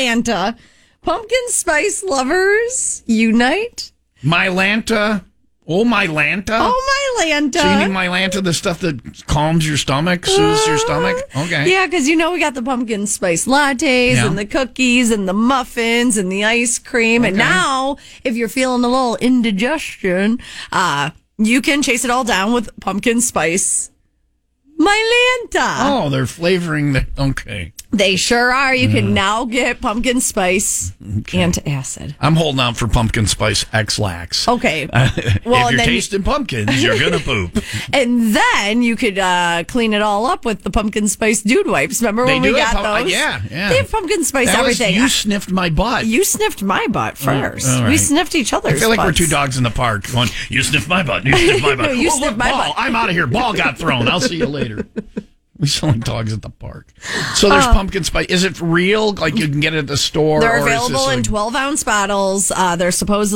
Mylanta. Pumpkin spice lovers unite. Mylanta. Oh, Mylanta. Oh, Mylanta. So you need Mylanta, the stuff that calms your stomach, soothes your stomach? Okay. Yeah, because we got the pumpkin spice lattes and the cookies and the muffins and the ice cream. Okay. And now, if you're feeling a little indigestion, you can chase it all down with pumpkin spice Mylanta. Oh, they're flavoring the... Okay. They sure are. You can now get pumpkin spice antacid. I'm holding out for pumpkin spice X-Lax. Okay. If you're tasting pumpkins, you're going to poop. And then you could clean it all up with the pumpkin spice dude wipes. Remember when we got those? Yeah. They have pumpkin spice everything. You sniffed my butt. You sniffed my butt first. Right. We sniffed each other's I feel like butts. we're two dogs in the park going, you sniffed my butt, you sniffed my butt. No, you sniffed my butt. I'm out of here. Ball got thrown. I'll see you later. We sell like dogs at the park. So there's pumpkin spice. Is it real? Like you can get it at the store? They're available in 12-ounce bottles. They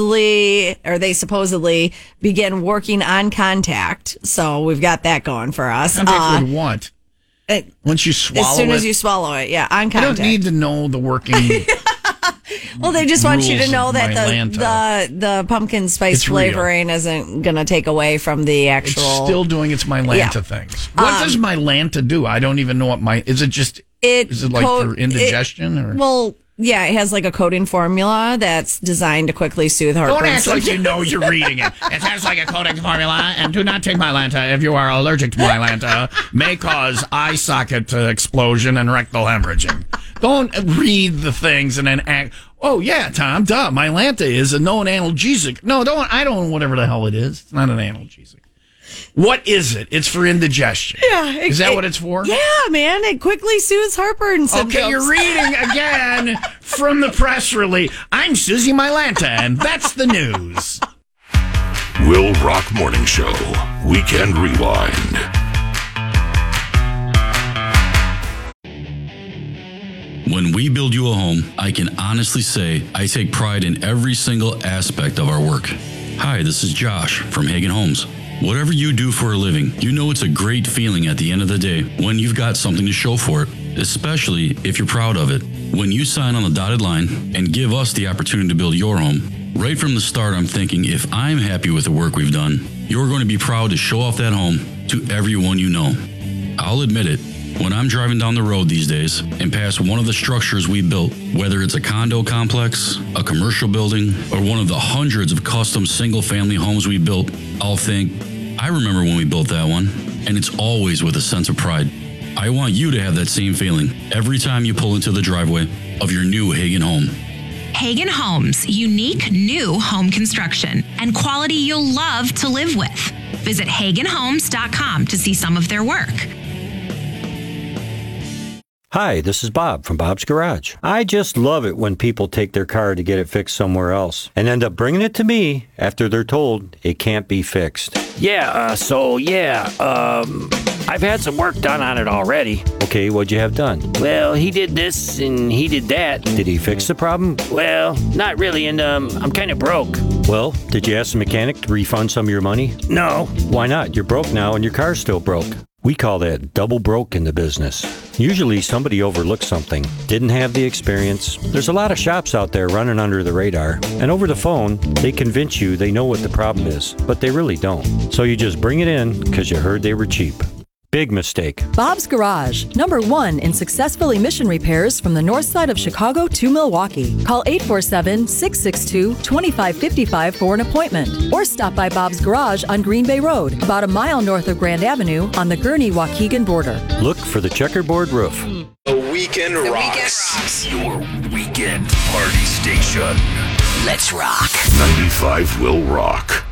supposedly begin working on contact. So we've got that going for us. Contact with what? Once you swallow it? As soon as you swallow it, yeah, on contact. I don't need to know the working... Well, they just want you to know that the pumpkin spice flavoring isn't going to take away from the actual... It's still doing its Mylanta things. What does Mylanta do? I don't even know what Is it just... Is it like for indigestion? Or? Well, yeah, it has like a coating formula that's designed to quickly soothe heartburn. Don't act like you know you're reading it. It has like a coating formula, and do not take Mylanta if you are allergic to Mylanta. May cause eye socket explosion and rectal hemorrhaging. Don't read the things and then act. Oh yeah, Tom, duh. Mylanta is a known analgesic. No, I don't know whatever the hell it is. It's not an analgesic. What is it? It's for indigestion. Yeah. Is that what it's for? Yeah, man. It quickly soothes heartburn symptoms. Okay, you're reading again from the press release. I'm Susie Mylanta, and that's the news. Will Rock Morning Show. Weekend Rewind. When we build you a home, I can honestly say I take pride in every single aspect of our work. Hi, this is Josh from Hagen Homes. Whatever you do for a living, you know it's a great feeling at the end of the day when you've got something to show for it, especially if you're proud of it. When you sign on the dotted line and give us the opportunity to build your home, right from the start I'm thinking if I'm happy with the work we've done, you're going to be proud to show off that home to everyone you know. I'll admit it. When I'm driving down the road these days and pass one of the structures we built, whether it's a condo complex, a commercial building, or one of the hundreds of custom single-family homes we built, I'll think, I remember when we built that one, and it's always with a sense of pride. I want you to have that same feeling every time you pull into the driveway of your new Hagen home. Hagen Homes, unique new home construction and quality you'll love to live with. Visit HagenHomes.com to see some of their work. Hi, this is Bob from Bob's Garage. I just love it when people take their car to get it fixed somewhere else and end up bringing it to me after they're told it can't be fixed. I've had some work done on it already. Okay, what'd you have done? Well, he did this and he did that. Did he fix the problem? Well, not really, and I'm kind of broke. Well, did you ask the mechanic to refund some of your money? No. Why not? You're broke now and your car's still broke. We call that double broke in the business. Usually somebody overlooked something, didn't have the experience. There's a lot of shops out there running under the radar, and over the phone, they convince you they know what the problem is, but they really don't. So you just bring it in because you heard they were cheap. Big mistake. Bob's Garage, #1 in successful emission repairs from the north side of Chicago to Milwaukee. Call 847-662-2555 for an appointment. Or stop by Bob's Garage on Green Bay Road, about a mile north of Grand Avenue on the Gurnee-Waukegan border. Look for the checkerboard roof. The Weekend Rocks. Your weekend party station. Let's rock. 95 will rock.